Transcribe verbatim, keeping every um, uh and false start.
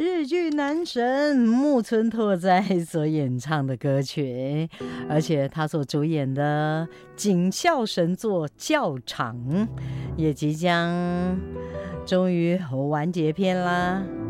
日剧男神木村拓哉所演唱的歌曲，而且他所主演的警校神作《教场》也即将终于完结篇啦。